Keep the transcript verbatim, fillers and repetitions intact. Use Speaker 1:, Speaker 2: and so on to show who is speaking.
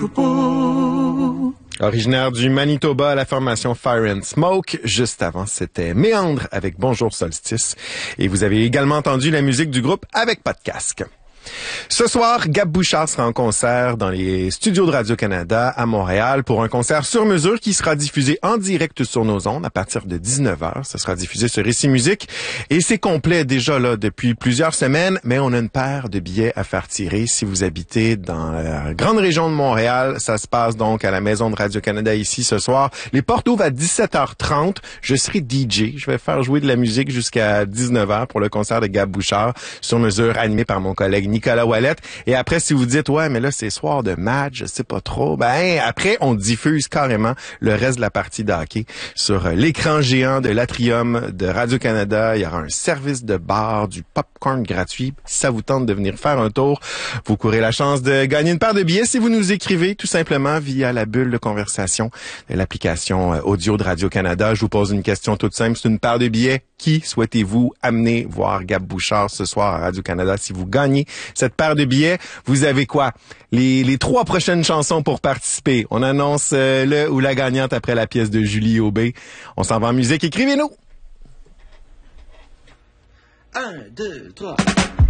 Speaker 1: Originaire du Manitoba, la formation Fire and Smoke. Juste avant, c'était Méandre avec Bonjour Solstice. Et vous avez également entendu la musique du groupe avec pas de casque. Ce soir, Gab Bouchard sera en concert dans les studios de Radio-Canada à Montréal pour un concert sur mesure qui sera diffusé en direct sur nos ondes à partir de dix-neuf heures. Ça sera diffusé sur Ici Musique et c'est complet déjà là depuis plusieurs semaines, mais on a une paire de billets à faire tirer si vous habitez dans la grande région de Montréal. Ça se passe donc à la Maison de Radio-Canada ici ce soir. Les portes ouvrent à dix-sept heures trente. Je serai D J. Je vais faire jouer de la musique jusqu'à dix-neuf heures pour le concert de Gab Bouchard sur mesure animé par mon collègue Nicolas Ouellette. Et après, si vous dites, ouais, mais là, c'est soir de match, je sais pas trop, ben, après, on diffuse carrément le reste de la partie de hockey sur l'écran géant de l'Atrium de Radio-Canada. Il y aura un service de bar, du popcorn gratuit. Si ça vous tente de venir faire un tour, vous courez la chance de gagner une paire de billets si vous nous écrivez tout simplement via la bulle de conversation de l'application audio de Radio-Canada. Je vous pose une question toute simple. C'est une paire de billets. Qui souhaitez-vous amener voir Gab Bouchard ce soir à Radio-Canada? Si vous gagnez cette paire de billets, vous avez quoi? Les, les trois prochaines chansons pour participer. On annonce euh, le ou la gagnante après la pièce de Julie Aubé. On s'en va en musique. Écrivez-nous!
Speaker 2: Un, deux, trois...